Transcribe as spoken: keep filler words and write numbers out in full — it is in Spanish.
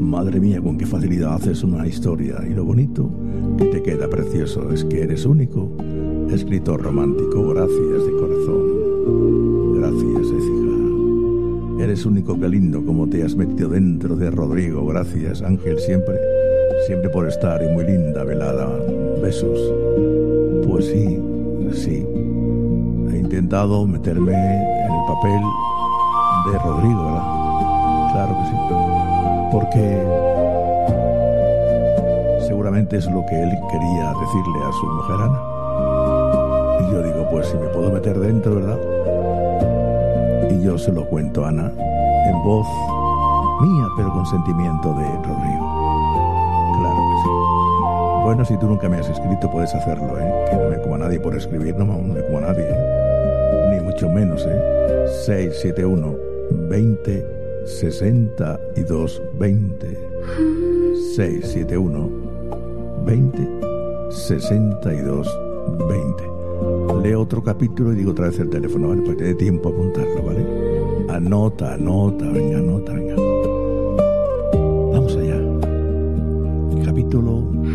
Madre mía, con qué facilidad haces una historia. Y lo bonito que te queda precioso es que eres único. Escritor romántico, gracias de corazón. Gracias, Écija. Eres único, qué lindo como te has metido dentro de Rodrigo. Gracias, Ángel, siempre, siempre por estar y muy linda velada. Besos. Pues sí, sí. He intentado meterme en el papel de Rodrigo, ¿verdad? Claro que sí. Porque seguramente es lo que él quería decirle a su mujer Ana. Y yo digo, pues si me puedo meter dentro, ¿verdad? Y yo se lo cuento a Ana en voz mía, pero con sentimiento de Rodrigo. Claro que sí. Bueno, si tú nunca me has escrito, puedes hacerlo, ¿eh? Que no me como a nadie por escribir, no me como a nadie, ¿eh? Ni mucho menos, ¿eh? seis siete uno, veinte, sesenta y dos, veinte. seis siete uno, veinte, sesenta y dos, veinte. Leo otro capítulo y digo otra vez el teléfono, ¿vale? Para que te dé tiempo a apuntarlo, ¿vale? Anota, anota, venga, anota, venga. Vamos allá. Capítulo